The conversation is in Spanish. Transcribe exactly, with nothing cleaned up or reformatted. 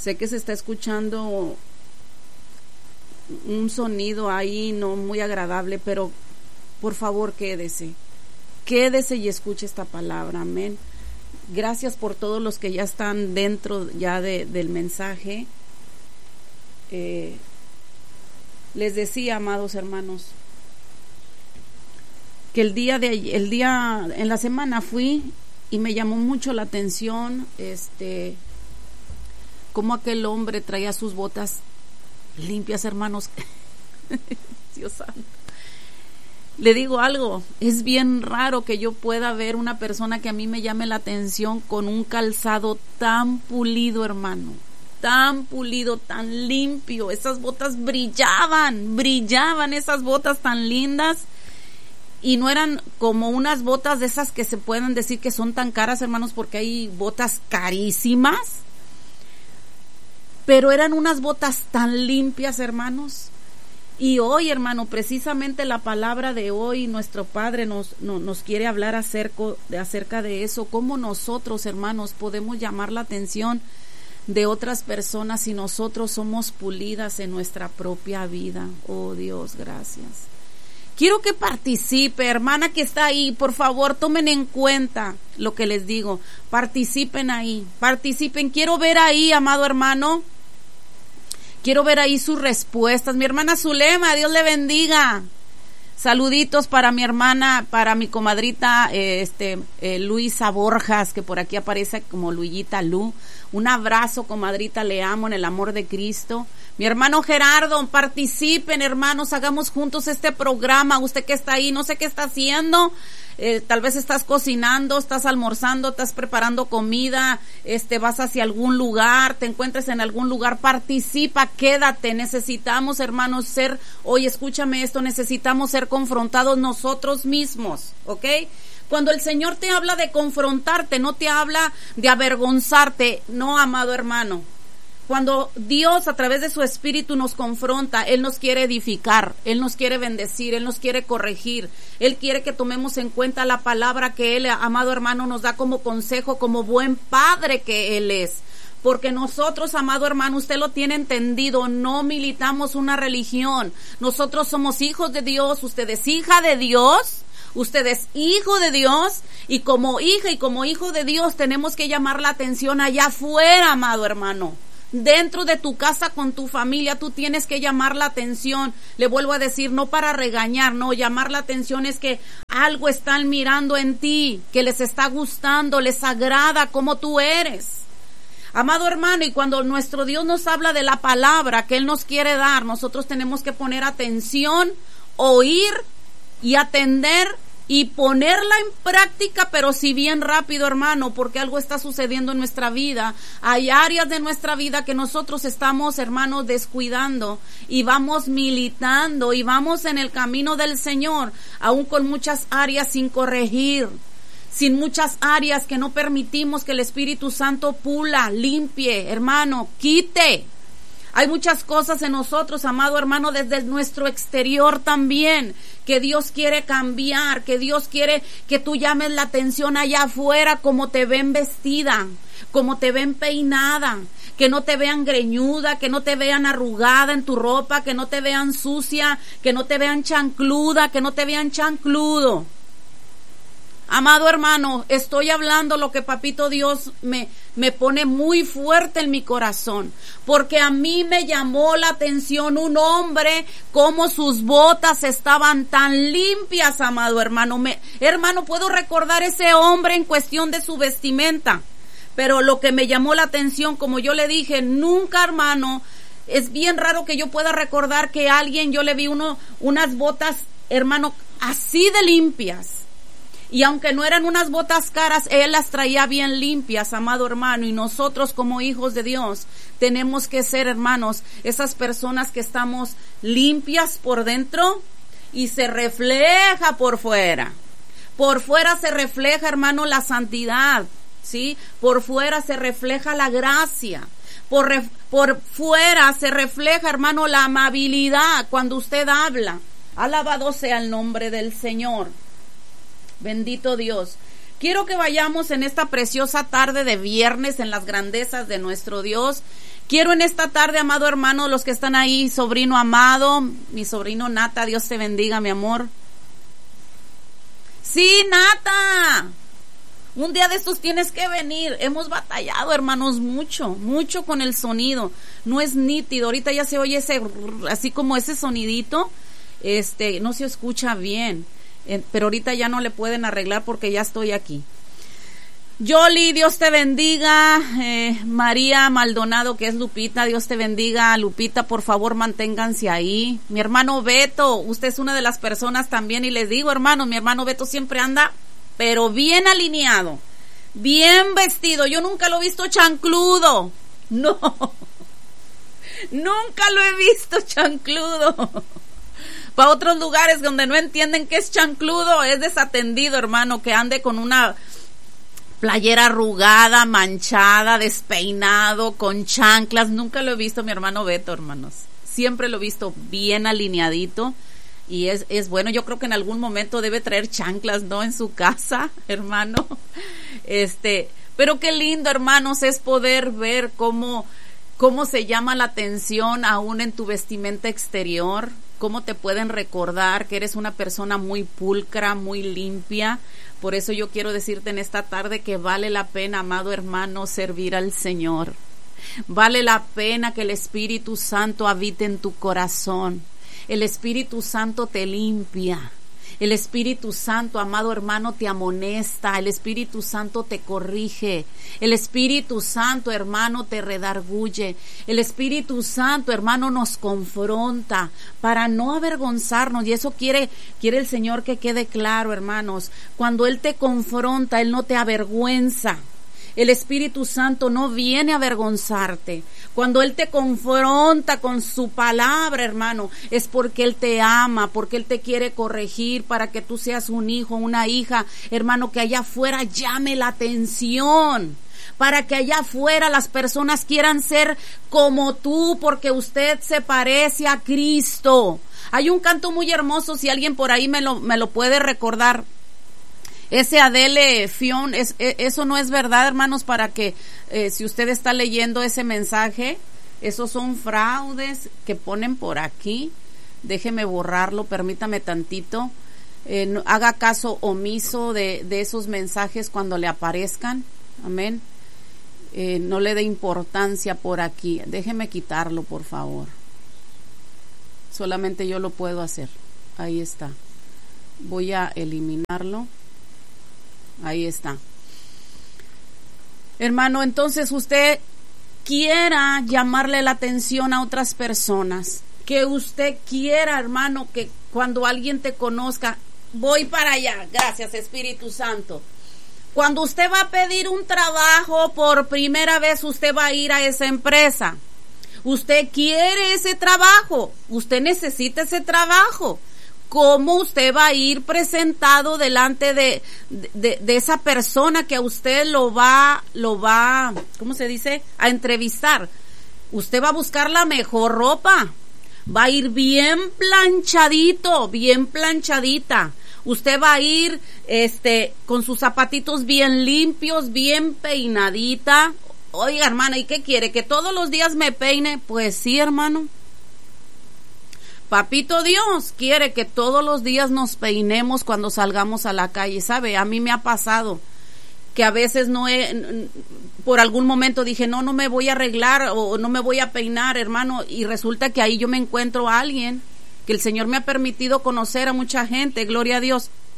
Sé que se está escuchando un sonido ahí no muy agradable, pero por favor quédese, quédese y escuche esta palabra, amén. Gracias por todos los que ya están dentro ya de, del mensaje. Eh, les decía, amados hermanos, que el día de el día en la semana fui y me llamó mucho la atención, este, cómo aquel hombre traía sus botas limpias, hermanos. Dios santo. Le digo algo, es bien raro que yo pueda ver una persona que a mí me llame la atención con un calzado tan pulido, hermano, tan pulido, tan limpio. Esas botas brillaban, brillaban esas botas tan lindas, y no eran como unas botas de esas que se pueden decir que son tan caras, hermanos, porque hay botas carísimas. Pero eran unas botas tan limpias, hermanos. Y hoy, hermano, precisamente la palabra de hoy, nuestro Padre nos, no, nos quiere hablar acerca de, acerca de eso, cómo nosotros, hermanos, podemos llamar la atención de otras personas si nosotros somos pulidas en nuestra propia vida. Oh Dios, gracias. Quiero que participe, hermana que está ahí, por favor, tomen en cuenta lo que les digo, participen ahí, participen. Quiero ver ahí, amado hermano, quiero ver ahí sus respuestas. Mi hermana Zulema, Dios le bendiga. Saluditos para mi hermana, para mi comadrita, eh, este, eh, Luisa Borjas, que por aquí aparece como Luillita Lu. Un abrazo, comadrita, le amo en el amor de Cristo. Mi hermano Gerardo, participen, hermanos, hagamos juntos este programa. Usted que está ahí, no sé qué está haciendo, eh, tal vez estás cocinando, estás almorzando, estás preparando comida, este, vas hacia algún lugar, te encuentres en algún lugar, participa, quédate. Necesitamos, hermanos, ser, oye, escúchame esto, necesitamos ser confrontados nosotros mismos, ¿ok? Cuando el Señor te habla de confrontarte, no te habla de avergonzarte, no, amado hermano. Cuando Dios a través de su Espíritu nos confronta, Él nos quiere edificar, Él nos quiere bendecir, Él nos quiere corregir, Él quiere que tomemos en cuenta la palabra que Él, amado hermano, nos da como consejo, como buen padre que Él es. Porque nosotros, amado hermano, usted lo tiene entendido, no militamos una religión. Nosotros somos hijos de Dios, usted es hija de Dios, usted es hijo de Dios, y como hija y como hijo de Dios tenemos que llamar la atención allá afuera, amado hermano. Dentro de tu casa con tu familia tú tienes que llamar la atención. Le vuelvo a decir, no para regañar, no, llamar la atención es que algo están mirando en ti, que les está gustando, les agrada como tú eres. Amado hermano, y cuando nuestro Dios nos habla de la palabra que Él nos quiere dar, nosotros tenemos que poner atención, oír y atender y ponerla en práctica, pero si bien rápido, hermano, porque algo está sucediendo en nuestra vida. Hay áreas de nuestra vida que nosotros estamos, hermanos, descuidando y vamos militando y vamos en el camino del Señor, aún con muchas áreas sin corregir, sin muchas áreas que no permitimos que el Espíritu Santo pula, limpie, hermano, quite. Hay muchas cosas en nosotros, amado hermano, desde nuestro exterior también, que Dios quiere cambiar, que Dios quiere que tú llames la atención allá afuera, como te ven vestida, como te ven peinada, que no te vean greñuda, que no te vean arrugada en tu ropa, que no te vean sucia, que no te vean chancluda, que no te vean chancludo. Amado hermano, estoy hablando lo que Papito Dios me, me pone muy fuerte en mi corazón, porque a mí me llamó la atención un hombre, como sus botas estaban tan limpias, amado hermano. Me, hermano, puedo recordar ese hombre en cuestión de su vestimenta, pero lo que me llamó la atención, como yo le dije, nunca, hermano, es bien raro que yo pueda recordar que alguien, yo le vi uno, unas botas, hermano, así de limpias. Y aunque no eran unas botas caras, Él las traía bien limpias, amado hermano. Y nosotros como hijos de Dios tenemos que ser, hermanos, esas personas que estamos limpias por dentro y se refleja por fuera. Por fuera se refleja, hermano, la santidad, ¿sí? Por fuera se refleja la gracia. Por, re, por fuera se refleja, hermano, la amabilidad cuando usted habla. Alabado sea el nombre del Señor. Bendito Dios. Quiero que vayamos en esta preciosa tarde de viernes en las grandezas de nuestro Dios. Quiero en esta tarde, amado hermano, los que están ahí, sobrino amado, mi sobrino Nata, Dios te bendiga, mi amor. Sí, Nata, un día de estos tienes que venir. Hemos batallado, hermanos, mucho, mucho con el sonido. No es nítido. Ahorita ya se oye ese, así como ese sonidito, este, no se escucha bien. Eh, pero ahorita ya no le pueden arreglar porque ya estoy aquí. Yoli, Dios te bendiga. Eh, María Maldonado, que es Lupita, Dios te bendiga. Lupita, por favor, manténganse ahí. Mi hermano Beto, usted es una de las personas también, y les digo, hermano, mi hermano Beto siempre anda, pero bien alineado, bien vestido. Yo nunca lo he visto chancludo. No, nunca lo he visto chancludo. Para otros lugares donde no entienden qué es chancludo, es desatendido, hermano, que ande con una playera arrugada, manchada, despeinado, con chanclas. Nunca lo he visto, mi hermano Beto, hermanos. Siempre lo he visto bien alineadito. Y es, es bueno, yo creo que en algún momento debe traer chanclas, ¿no? En su casa, hermano. Este, pero qué lindo, hermanos, es poder ver cómo, cómo se llama la atención aún en tu vestimenta exterior, cómo te pueden recordar que eres una persona muy pulcra, muy limpia. Por eso yo quiero decirte en esta tarde que vale la pena, amado hermano, servir al Señor. Vale la pena que el Espíritu Santo habite en tu corazón. El Espíritu Santo te limpia. El Espíritu Santo, amado hermano, te amonesta. El Espíritu Santo te corrige. El Espíritu Santo, hermano, te redarguye. El Espíritu Santo, hermano, nos confronta para no avergonzarnos. Y eso quiere, quiere el Señor que quede claro, hermanos. Cuando Él te confronta, Él no te avergüenza. El Espíritu Santo no viene a avergonzarte. Cuando Él te confronta con su palabra, hermano, es porque Él te ama, porque Él te quiere corregir para que tú seas un hijo, una hija, hermano, que allá afuera llame la atención, para que allá afuera las personas quieran ser como tú, porque usted se parece a Cristo. Hay un canto muy hermoso, si alguien por ahí me lo, me lo puede recordar. Ese Adele Fion, es, es, eso no es verdad, hermanos, para que eh, si usted está leyendo ese mensaje, esos son fraudes que ponen por aquí. Déjeme borrarlo, permítame tantito. Eh, no, haga caso omiso de, de esos mensajes cuando le aparezcan. Amén. Eh, no le dé importancia por aquí. Déjeme quitarlo, por favor. Solamente yo lo puedo hacer. Ahí está. Voy a eliminarlo. Ahí está. Hermano, entonces usted quiera llamarle la atención a otras personas, que usted quiera, hermano, que cuando alguien te conozca, voy para allá, gracias Espíritu Santo. Cuando usted va a pedir un trabajo por primera vez, usted va a ir a esa empresa. Usted quiere ese trabajo, usted necesita ese trabajo. ¿Cómo usted va a ir presentado delante de, de, de esa persona que a usted lo va, lo va, ¿cómo se dice? A entrevistar. Usted va a buscar la mejor ropa. Va a ir bien planchadito, bien planchadita. Usted va a ir, este, con sus zapatitos bien limpios, bien peinadita. Oiga, hermana, ¿y qué quiere? ¿Que todos los días me peine? Pues sí, hermano. Papito Dios quiere que todos los días nos peinemos cuando salgamos a la calle, ¿sabe? A mí me ha pasado que a veces no he, por algún momento dije, no, no me voy a arreglar o no me voy a peinar, hermano, y resulta que ahí yo me encuentro a alguien, que el Señor me ha permitido conocer a mucha gente, gloria a Dios,